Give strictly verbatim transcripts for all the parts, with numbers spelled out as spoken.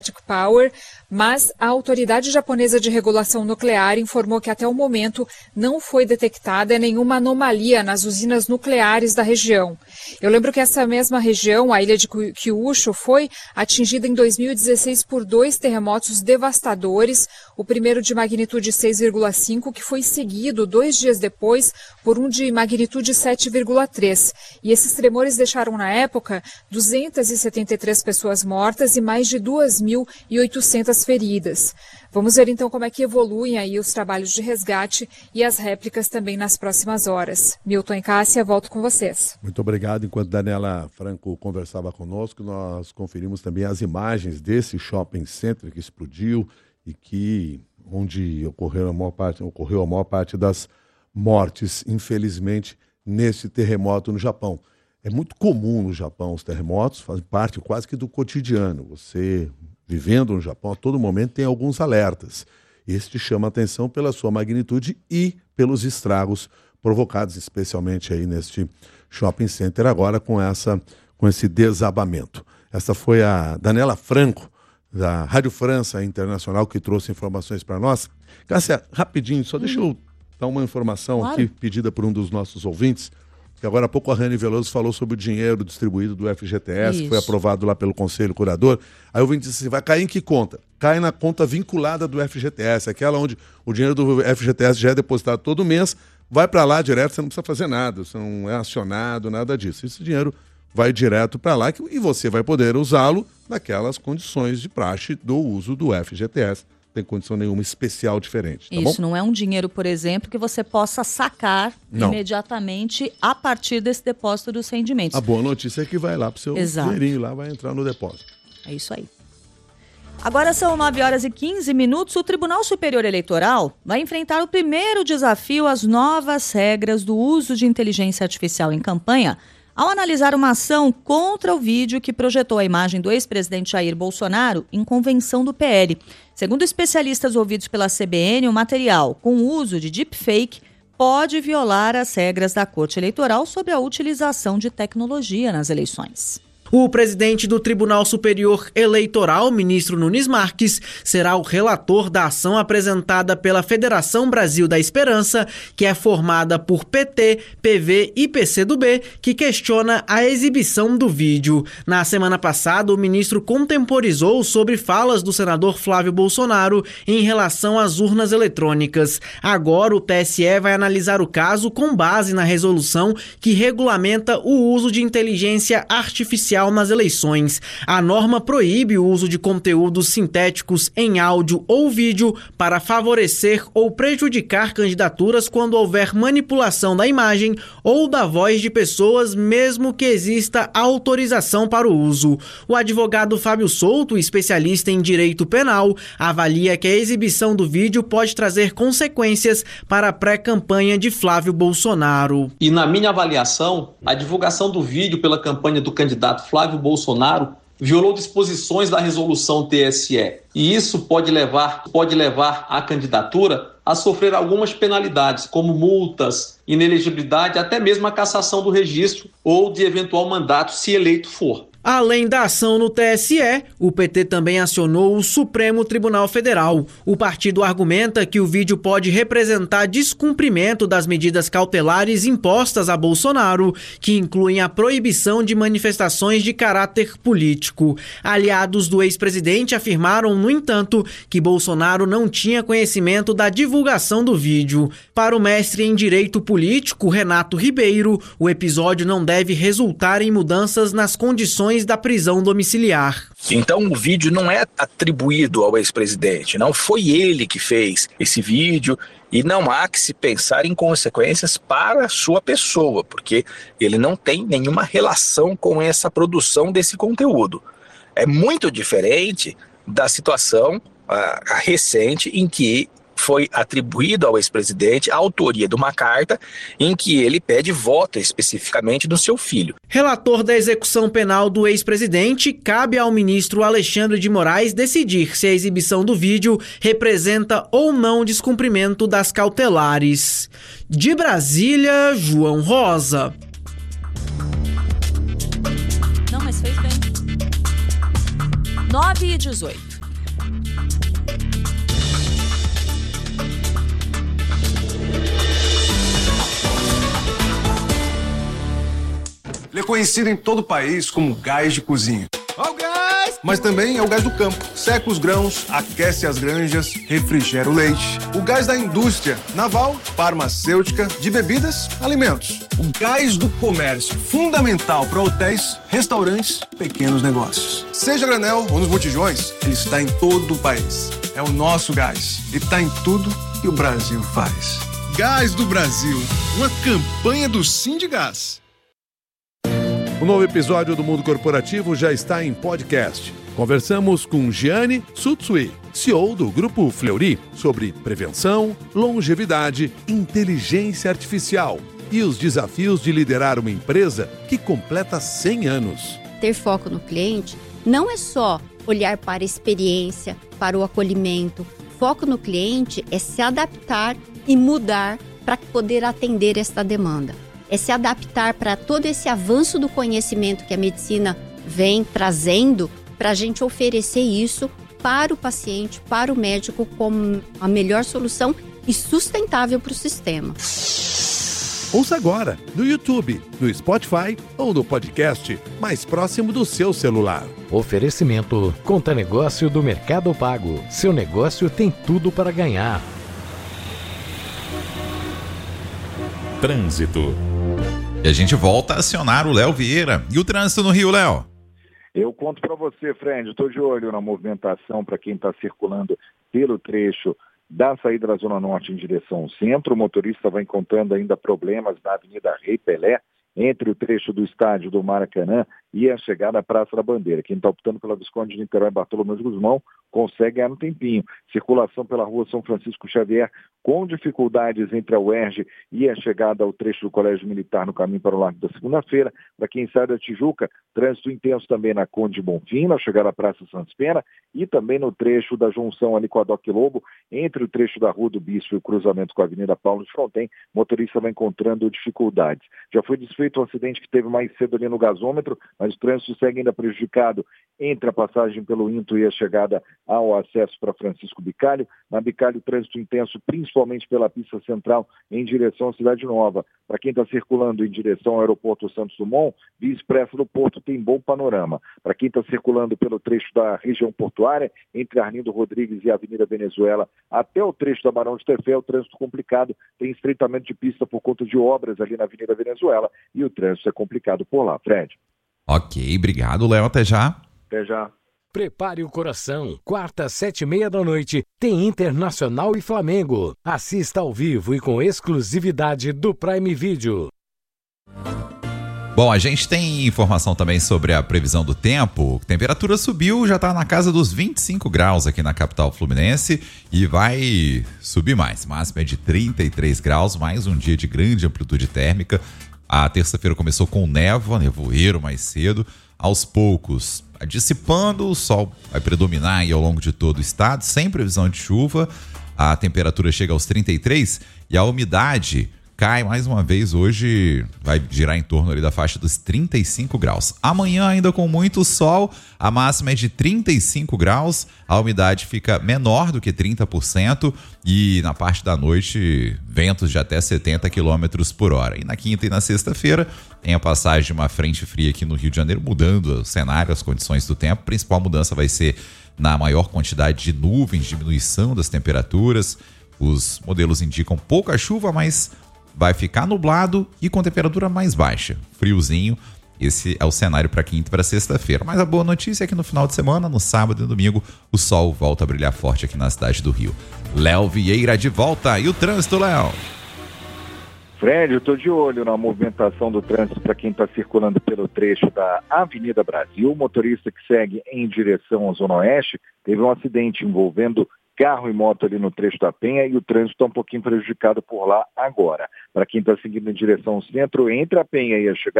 Power, mas a autoridade japonesa de regulação nuclear informou que até o momento não foi detectada nenhuma anomalia nas usinas nucleares da região. Eu lembro que essa mesma região, a ilha de Kyushu, foi atingida em dois mil e dezesseis por dois terremotos devastadores, o primeiro de magnitude seis vírgula cinco, que foi seguido dois dias depois por um de magnitude sete vírgula três. E esses tremores deixaram na época duzentas e setenta e três pessoas mortas e mais de duas mil e oitocentas feridas. Vamos ver então como é que evoluem aí os trabalhos de resgate e as réplicas também nas próximas horas. Milton e Cássia, volto com vocês. Muito obrigado. Enquanto Daniela Franco conversava conosco, nós conferimos também as imagens desse shopping center que explodiu e que onde ocorreu a maior parte, ocorreu a maior parte das mortes, infelizmente, nesse terremoto no Japão. É muito comum no Japão os terremotos, fazem parte quase que do cotidiano. Você, vivendo no Japão, a todo momento tem alguns alertas. Este chama a atenção pela sua magnitude e pelos estragos provocados, especialmente aí neste shopping center, agora com, essa, com esse desabamento. Essa foi a Daniela Franco, da Rádio França Internacional, que trouxe informações para nós. Cássia, rapidinho, só deixa eu dar uma informação claro. aqui, pedida por um dos nossos ouvintes, que agora há pouco a Rani Veloso falou sobre o dinheiro distribuído do F G T S, Isso. que foi aprovado lá pelo Conselho Curador. Aí o ouvinte disse assim, vai cair em que conta? Cai na conta vinculada do F G T S, aquela onde o dinheiro do F G T S já é depositado todo mês, vai para lá direto, você não precisa fazer nada, você não é acionado, nada disso. Esse dinheiro vai direto para lá e você vai poder usá-lo naquelas condições de praxe do uso do F G T S. Não tem condição nenhuma especial diferente, tá Isso, bom? não é um dinheiro, por exemplo, que você possa sacar não. imediatamente a partir desse depósito dos rendimentos. A boa notícia é que vai lá para o seu Exato. dinheirinho, lá vai entrar no depósito. É isso aí. Agora são nove horas e quinze minutos. O Tribunal Superior Eleitoral vai enfrentar o primeiro desafio às novas regras do uso de inteligência artificial em campanha, ao analisar uma ação contra o vídeo que projetou a imagem do ex-presidente Jair Bolsonaro em convenção do P L. Segundo especialistas ouvidos pela C B N, o material, com o uso de deepfake, pode violar as regras da Corte Eleitoral sobre a utilização de tecnologia nas eleições. O presidente do Tribunal Superior Eleitoral, ministro Nunes Marques, será o relator da ação apresentada pela Federação Brasil da Esperança, que é formada por P T, P V e P C do B, que questiona a exibição do vídeo. Na semana passada, o ministro contemporizou sobre falas do senador Flávio Bolsonaro em relação às urnas eletrônicas. Agora, o T S E vai analisar o caso com base na resolução que regulamenta o uso de inteligência artificial nas eleições. A norma proíbe o uso de conteúdos sintéticos em áudio ou vídeo para favorecer ou prejudicar candidaturas quando houver manipulação da imagem ou da voz de pessoas, mesmo que exista autorização para o uso. O advogado Fábio Souto, especialista em direito penal, avalia que a exibição do vídeo pode trazer consequências para a pré-campanha de Flávio Bolsonaro. E na minha avaliação, a divulgação do vídeo pela campanha do candidato Flávio Bolsonaro violou disposições da resolução T S E. E isso pode levar, pode levar a candidatura a sofrer algumas penalidades, como multas, inelegibilidade, até mesmo a cassação do registro ou de eventual mandato, se eleito for. Além da ação no T S E, o P T também acionou o Supremo Tribunal Federal. O partido argumenta que o vídeo pode representar descumprimento das medidas cautelares impostas a Bolsonaro, que incluem a proibição de manifestações de caráter político. Aliados do ex-presidente afirmaram, no entanto, que Bolsonaro não tinha conhecimento da divulgação do vídeo. Para o mestre em Direito Político, Renato Ribeiro, o episódio não deve resultar em mudanças nas condições da prisão domiciliar. Então o vídeo não é atribuído ao ex-presidente, não foi ele que fez esse vídeo e não há que se pensar em consequências para a sua pessoa, porque ele não tem nenhuma relação com essa produção desse conteúdo. É muito diferente da situação uh, recente em que foi atribuído ao ex-presidente a autoria de uma carta em que ele pede voto especificamente do seu filho. Relator da execução penal do ex-presidente, cabe ao ministro Alexandre de Moraes decidir se a exibição do vídeo representa ou não descumprimento das cautelares. De Brasília, João Rosa. Não, mas fez bem. nove e dezoito. Ele é conhecido em todo o país como gás de cozinha. Ó o gás! Mas também é o gás do campo. Seca os grãos, aquece as granjas, refrigera o leite. O gás da indústria naval, farmacêutica, de bebidas, alimentos. O gás do comércio, fundamental para hotéis, restaurantes, pequenos negócios. Seja granel ou nos botijões, ele está em todo o país. É o nosso gás. E está em tudo que o Brasil faz. Gás do Brasil, uma campanha do Sindigás. O novo episódio do Mundo Corporativo já está em podcast. Conversamos com Gianni Tsutsui, C E O do Grupo Fleury, sobre prevenção, longevidade, inteligência artificial e os desafios de liderar uma empresa que completa cem anos. Ter foco no cliente não é só olhar para a experiência, para o acolhimento. Foco no cliente é se adaptar e mudar para poder atender esta demanda. É se adaptar para todo esse avanço do conhecimento que a medicina vem trazendo para a gente oferecer isso para o paciente, para o médico, como a melhor solução e sustentável para o sistema. Ouça agora no YouTube, no Spotify ou no podcast mais próximo do seu celular. Oferecimento Conta Negócio do Mercado Pago. Seu negócio tem tudo para ganhar. Trânsito. E a gente volta a acionar o Léo Vieira. E o trânsito no Rio, Léo? Eu conto para você, Fred. Estou de olho na movimentação para quem está circulando pelo trecho da saída da Zona Norte em direção ao centro. O motorista vai encontrando ainda problemas na Avenida Rei Pelé, entre o trecho do estádio do Maracanã e a chegada à Praça da Bandeira. Quem está optando pela Visconde de Niterói Bartolomeu de Guzmão consegue ganhar um tempinho. Circulação pela rua São Francisco Xavier com dificuldades entre a U E R J e a chegada ao trecho do Colégio Militar no caminho para o Largo da Segunda-feira. Para quem sai da Tijuca, trânsito intenso também na Conde Bonfim, na chegada à Praça Santos Pena e também no trecho da junção ali com a Doc Lobo, entre o trecho da Rua do Bispo e o cruzamento com a Avenida Paulo de Fronten, motorista vai encontrando dificuldades. Já foi desfeito um acidente que teve mais cedo ali no gasômetro, mas o trânsito segue ainda prejudicado entre a passagem pelo Into e a chegada ao acesso para Francisco Bicalho. Na Bicalho, trânsito intenso, principalmente pela pista central em direção à Cidade Nova. Para quem está circulando em direção ao aeroporto Santos Dumont, Via Expressa do Porto tem bom panorama. Para quem está circulando pelo trecho da região portuária, entre Arlindo Rodrigues e a Avenida Venezuela, até o trecho da Barão de Tefé, o trânsito complicado, tem estreitamento de pista por conta de obras ali na Avenida Venezuela e o trânsito é complicado por lá. Fred. Ok, obrigado, Léo. Até já. Até já. Prepare o coração. Quarta, sete e meia da noite, tem Internacional e Flamengo. Assista ao vivo e com exclusividade do Prime Video. Bom, a gente tem informação também sobre a previsão do tempo. A temperatura subiu, já está na casa dos vinte e cinco graus aqui na capital fluminense e vai subir mais. Máxima é de trinta e três graus, mais um dia de grande amplitude térmica. A terça-feira começou com névoa, nevoeiro mais cedo. Aos poucos, dissipando, o sol vai predominar aí ao longo de todo o estado, sem previsão de chuva. A temperatura chega aos trinta e três e a umidade cai mais uma vez hoje, vai girar em torno ali da faixa dos trinta e cinco graus. Amanhã ainda com muito sol, a máxima é de trinta e cinco graus, a umidade fica menor do que trinta por cento e na parte da noite ventos de até setenta quilômetros por hora. E na quinta e na sexta-feira tem a passagem de uma frente fria aqui no Rio de Janeiro, mudando o cenário, as condições do tempo. A principal mudança vai ser na maior quantidade de nuvens, diminuição das temperaturas. Os modelos indicam pouca chuva, mas vai ficar nublado e com temperatura mais baixa, friozinho. Esse é o cenário para quinta e para sexta-feira. Mas a boa notícia é que no final de semana, no sábado e no domingo, o sol volta a brilhar forte aqui na cidade do Rio. Léo Vieira de volta. E o trânsito, Léo? Fred, eu estou de olho na movimentação do trânsito para quem está circulando pelo trecho da Avenida Brasil. O motorista que segue em direção à Zona Oeste teve um acidente envolvendo carro e moto ali no trecho da Penha e o trânsito está um pouquinho prejudicado por lá agora. Para quem está seguindo em direção ao centro, entre a Penha e a chegada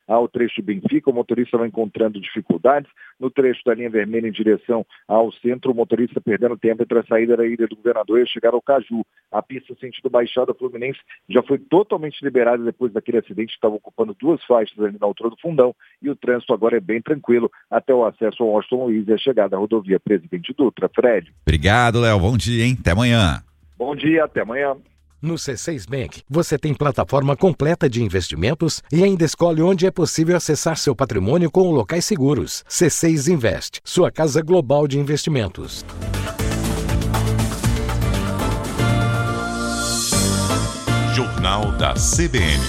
ao trecho Benfica, o motorista vai encontrando dificuldades. No trecho da linha vermelha em direção ao centro, o motorista perdendo tempo entre a saída da Ilha do Governador e a chegar ao Caju. A pista sentido Baixada Fluminense já foi totalmente liberada depois daquele acidente que estava ocupando duas faixas ali na altura do Fundão, e o trânsito agora é bem tranquilo até o acesso ao Washington Luiz e a chegada à rodovia Presidente Dutra. Fred. Obrigado, Léo. Bom dia, hein? Até amanhã. Bom dia, até amanhã. No C seis Bank, você tem plataforma completa de investimentos e ainda escolhe onde é possível acessar seu patrimônio com locais seguros. C seis Invest, sua casa global de investimentos. Jornal da C B N.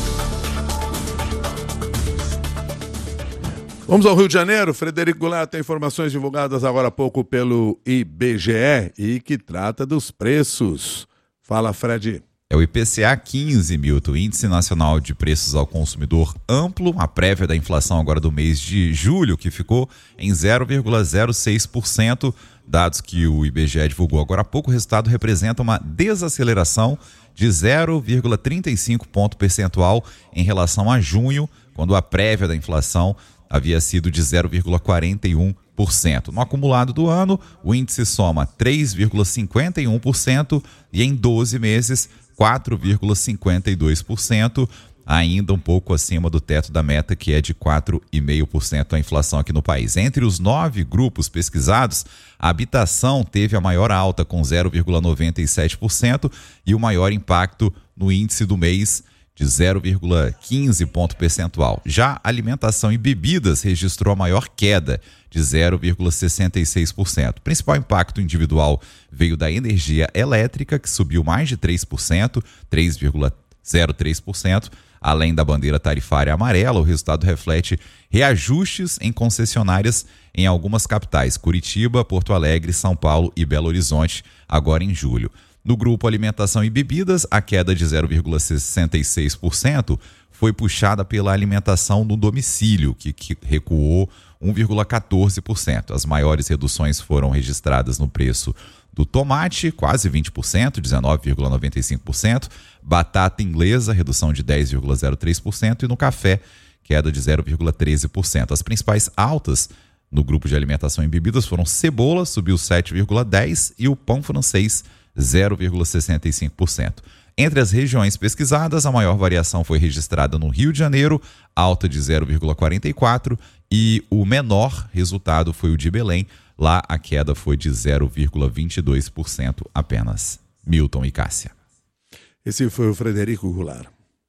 Vamos ao Rio de Janeiro. Frederico Goulart tem informações divulgadas agora há pouco pelo I B G E e que trata dos preços. Fala, Fred. É o I P C A quinze, Milton, Índice Nacional de Preços ao Consumidor Amplo, a prévia da inflação agora do mês de julho, que ficou em zero vírgula zero seis por cento. Dados que o I B G E divulgou agora há pouco, o resultado representa uma desaceleração de zero vírgula trinta e cinco ponto percentual em relação a junho, quando a prévia da inflação havia sido de zero vírgula quarenta e um por cento. No acumulado do ano, o índice soma três vírgula cinquenta e um por cento e em doze meses, quatro vírgula cinquenta e dois por cento, ainda um pouco acima do teto da meta, que é de quatro vírgula cinco por cento a inflação aqui no país. Entre os nove grupos pesquisados, a habitação teve a maior alta, com zero vírgula noventa e sete por cento, e o maior impacto no índice do mês, de zero vírgula quinze ponto percentual. Já alimentação e bebidas registrou a maior queda, de zero vírgula sessenta e seis por cento. O principal impacto individual veio da energia elétrica, que subiu mais de três por cento, três vírgula zero três por cento. Além da bandeira tarifária amarela, o resultado reflete reajustes em concessionárias em algumas capitais, Curitiba, Porto Alegre, São Paulo e Belo Horizonte, agora em julho. No grupo alimentação e bebidas, a queda de zero vírgula sessenta e seis por cento foi puxada pela alimentação no domicílio, que, que recuou um vírgula quatorze por cento. As maiores reduções foram registradas no preço do tomate, quase vinte por cento, dezenove vírgula noventa e cinco por cento, batata inglesa, redução de dez vírgula zero três por cento, e no café, queda de zero vírgula treze por cento. As principais altas no grupo de alimentação e bebidas foram cebola, subiu sete vírgula dez por cento, e o pão francês, zero vírgula sessenta e cinco por cento. Entre as regiões pesquisadas, a maior variação foi registrada no Rio de Janeiro, alta de zero vírgula quarenta e quatro por cento, e o menor resultado foi o de Belém. Lá a queda foi de zero vírgula vinte e dois por cento apenas. Milton e Cássia. Esse foi o Frederico Goulart.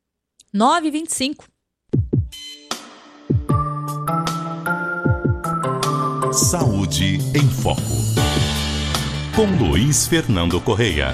nove e vinte e cinco. Saúde em Foco. Com Luiz Fernando Correia.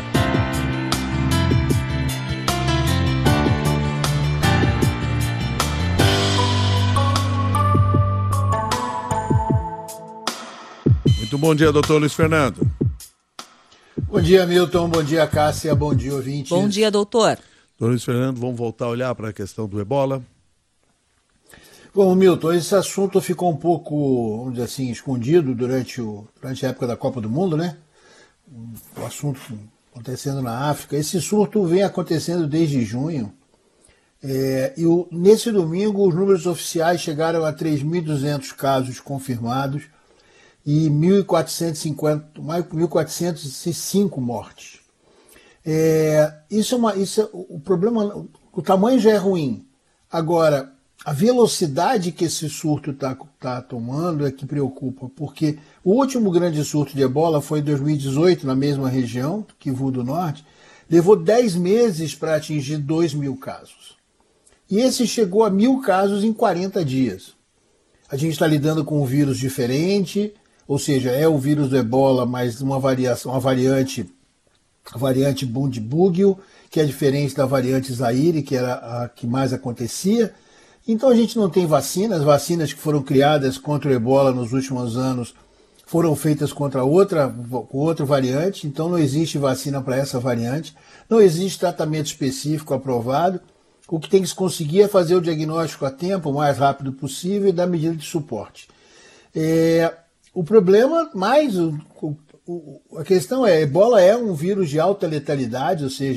Muito bom dia, doutor Luiz Fernando. Bom dia, Milton. Bom dia, Cássia. Bom dia, ouvintes. Bom dia, doutor. Doutor Luiz Fernando, vamos voltar a olhar para a questão do ebola. Bom, Milton, esse assunto ficou um pouco, vamos dizer assim, escondido durante, o, durante a época da Copa do Mundo, né? O assunto acontecendo na África. Esse surto vem acontecendo desde junho. É, e o, nesse domingo, os números oficiais chegaram a três mil e duzentos casos confirmados e mil quatrocentos e cinquenta, mais mil quatrocentos e cinco mortes. É, isso é uma, isso é, o problema, o tamanho já é ruim. Agora, a velocidade que esse surto está tá tomando é que preocupa, porque o último grande surto de ebola foi em dois mil e dezoito, na mesma região, Kivu do Norte, levou dez meses para atingir dois mil casos. E esse chegou a mil casos em quarenta dias. A gente está lidando com um vírus diferente, ou seja, é o vírus do ebola, mas uma variação, uma variante, a variante Bundibugyo, que é diferente da variante Zaire, que era a que mais acontecia. Então a gente não tem vacinas, vacinas que foram criadas contra o ebola nos últimos anos foram feitas contra outra, outra variante, então não existe vacina para essa variante, não existe tratamento específico aprovado. O que tem que se conseguir é fazer o diagnóstico a tempo, o mais rápido possível, e dar medida de suporte. É, o problema, mais o, o, a questão é, ebola é um vírus de alta letalidade, ou seja,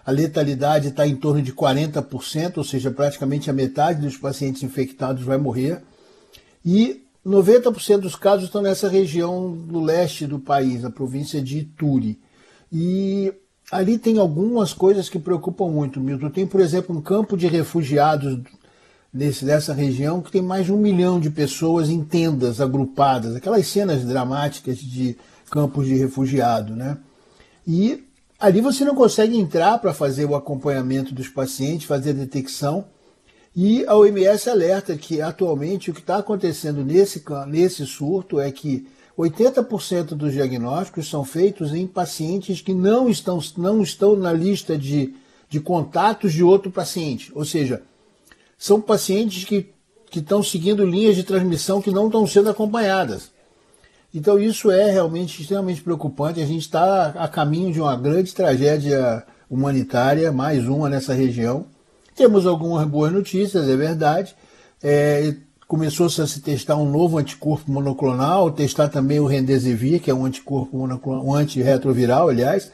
a letalidade está em torno de quarenta por cento, ou seja, praticamente a metade dos pacientes infectados vai morrer. E noventa por cento dos casos estão nessa região do leste do país, a província de Ituri. E ali tem algumas coisas que preocupam muito, Milton. Tem, por exemplo, um campo de refugiados nesse, nessa região que tem mais de um milhão de pessoas em tendas agrupadas, aquelas cenas dramáticas de campos de refugiado, né? E ali você não consegue entrar para fazer o acompanhamento dos pacientes, fazer a detecção. E a O M S alerta que atualmente o que está acontecendo nesse, nesse surto é que oitenta por cento dos diagnósticos são feitos em pacientes que não estão, não estão na lista de, de contatos de outro paciente. Ou seja, são pacientes que, que estão seguindo linhas de transmissão que não estão sendo acompanhadas. Então isso é realmente extremamente preocupante. A gente está a caminho de uma grande tragédia humanitária, mais uma nessa região. Temos algumas boas notícias, é verdade. É, começou-se a se testar um novo anticorpo monoclonal, testar também o Remdesivir, que é um anticorpo monoclonal, um antirretroviral, aliás.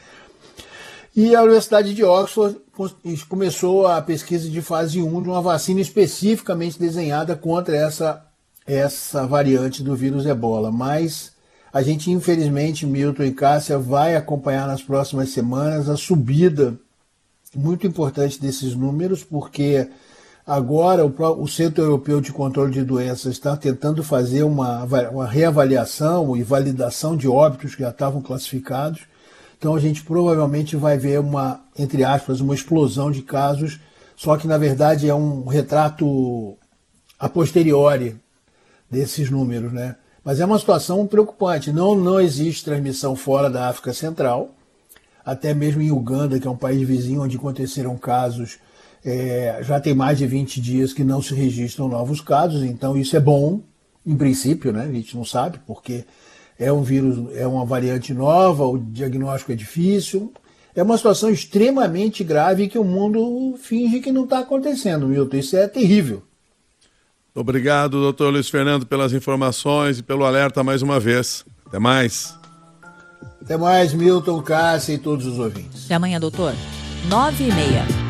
E a Universidade de Oxford começou a pesquisa de fase um de uma vacina especificamente desenhada contra essa, essa variante do vírus Ebola. Mas a gente, infelizmente, Milton e Cássia, vai acompanhar nas próximas semanas a subida muito importante desses números, porque agora o, o Centro Europeu de Controle de Doenças está tentando fazer uma, uma reavaliação e validação de óbitos que já estavam classificados. Então a gente provavelmente vai ver uma, entre aspas, uma explosão de casos, só que na verdade é um retrato a posteriori desses números, né? Mas é uma situação preocupante. Não, não existe transmissão fora da África Central. Até mesmo em Uganda, que é um país vizinho onde aconteceram casos, é, já tem mais de vinte dias que não se registram novos casos, então isso é bom, em princípio, né? A gente não sabe, porque é um vírus, é uma variante nova, o diagnóstico é difícil, é uma situação extremamente grave que o mundo finge que não está acontecendo, Milton, isso é terrível. Obrigado, doutor Luiz Fernando, pelas informações e pelo alerta mais uma vez. Até mais. Até mais, Milton, Cássia e todos os ouvintes. Até amanhã, doutor. Nove e meia.